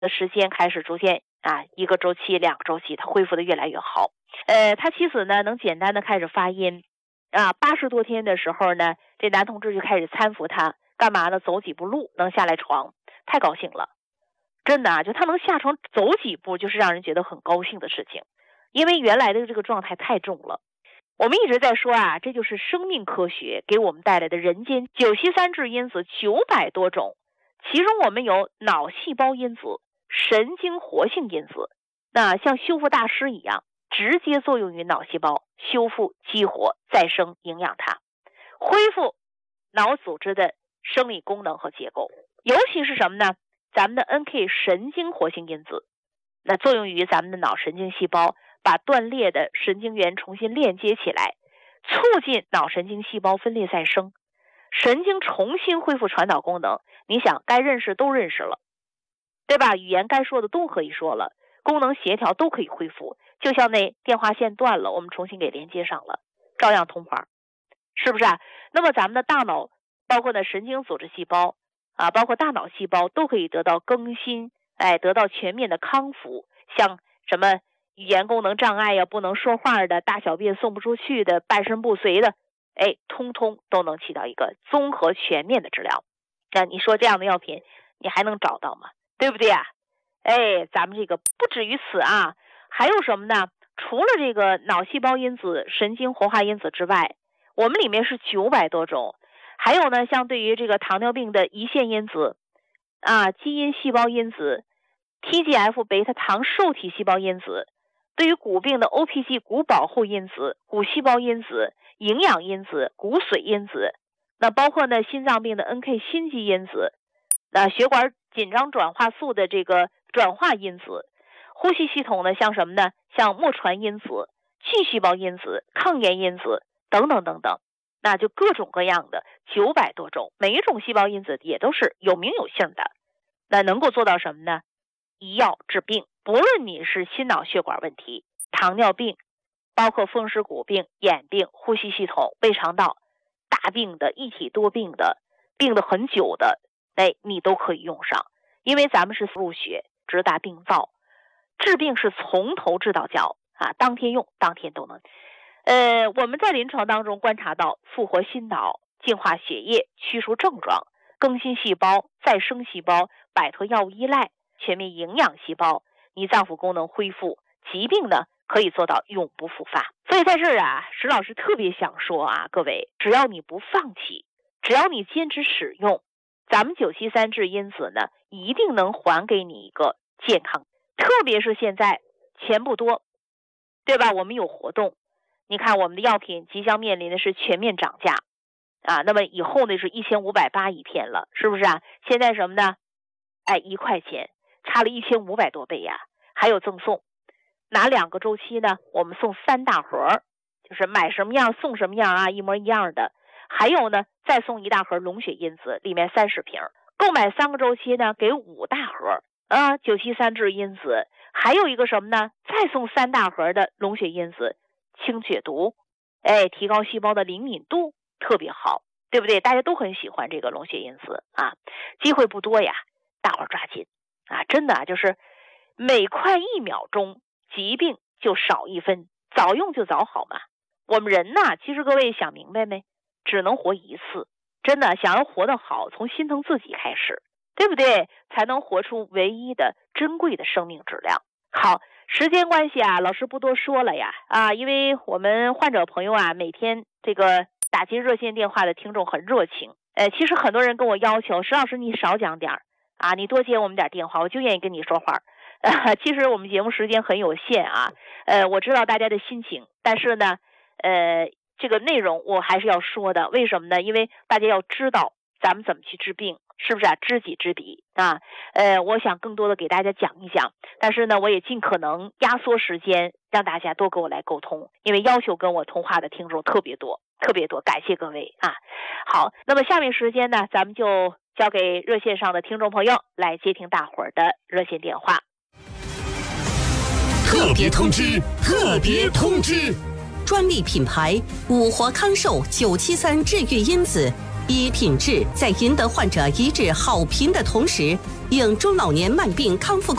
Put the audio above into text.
的时间开始逐渐1个周期、2个周期，他恢复的越来越好。他妻子呢能简单的开始发音80多天的时候呢，这男同志就开始搀扶他，干嘛呢？走几步路能下来床，太高兴了。真的就他能下床走几步，就是让人觉得很高兴的事情，因为原来的这个状态太重了。我们一直在说这就是生命科学给我们带来的人间973质因子900多种，其中我们有脑细胞因子、神经活性因子，那像修复大师一样，直接作用于脑细胞，修复、激活、再生、营养它，恢复脑组织的生理功能和结构。尤其是什么呢？咱们的 NK 神经活性因子，那作用于咱们的脑神经细胞，把断裂的神经元重新链接起来，促进脑神经细胞分裂再生，神经重新恢复传导功能。你想该认识都认识了，对吧？语言该说的都可以说了，功能协调都可以恢复，就像那电话线断了，我们重新给连接上了，照样通话，是不是那么咱们的大脑，包括呢神经组织细胞包括大脑细胞都可以得到更新，得到全面的康复。像什么语言功能障碍不能说话的，大小便送不出去的，半身不遂的，通通都能起到一个综合全面的治疗。那你说这样的药品你还能找到吗？对不对咱们这个不止于此还有什么呢？除了这个脑细胞因子、神经活化因子之外，我们里面是900多种。还有呢，像对于这个糖尿病的胰腺因子基因细胞因子、TGF 贝塔糖受体细胞因子，对于骨病的 OPG 骨保护因子、骨细胞因子、营养因子、骨髓因子，那包括呢心脏病的 NK 心肌因子，血管紧张转化素的这个转化因子，呼吸系统呢像什么呢？像末传因子、巨细胞因子、抗炎因子等等等等，那就各种各样的900多种，每一种细胞因子也都是有名有姓的。那能够做到什么呢？一药治病，不论你是心脑血管问题、糖尿病，包括风湿骨病、眼病、呼吸系统、胃肠道大病的、一体多病的、病得很久的，你都可以用上。因为咱们是入血直达病灶，治病是从头治到脚当天用当天都能。我们在临床当中观察到，复活心脑、净化血液、去除症状、更新细胞、再生细胞、摆脱药物依赖、全面营养细胞，胰脏腑功能恢复，疾病呢可以做到永不复发。所以在这儿石老师特别想说各位，只要你不放弃，只要你坚持使用，咱们973质因子呢一定能还给你一个健康。特别是现在钱不多，对吧？我们有活动，你看我们的药品即将面临的是全面涨价那么以后呢是1580一片了，是不是现在什么呢？1块钱差了1500多倍还有赠送，哪2个周期呢？我们送3大盒，就是买什么样送什么样一模一样的。还有呢再送1大盒龙血因子，里面30瓶，购买3个周期呢给5大盒973质因子。还有一个什么呢？再送3大盒的龙血因子，清血毒，提高细胞的灵敏度，特别好，对不对？大家都很喜欢这个龙血因子机会不多呀，大伙抓紧真的就是每快1秒钟疾病就少1分，早用就早好嘛。我们人其实各位想明白没？只能活一次，真的想要活得好，从心疼自己开始，对不对？才能活出唯一的珍贵的生命质量。好，时间关系老师不多说了呀因为我们患者朋友每天这个打进热线电话的听众很热情，其实很多人跟我要求，石老师你少讲点你多接我们点电话，我就愿意跟你说话其实我们节目时间很有限我知道大家的心情，但是呢这个内容我还是要说的。为什么呢？因为大家要知道咱们怎么去治病，是不是知己知彼我想更多的给大家讲一讲，但是呢我也尽可能压缩时间，让大家多跟我来沟通，因为要求跟我通话的听众特别多，感谢各位好，那么下面时间呢，咱们就交给热线上的听众朋友来接听大伙儿的热线电话。 特别通知，特别通知！ 专利品牌五活康寿973治愈因子，以品质在赢得患者一致好评的同时， 应中老年慢病康复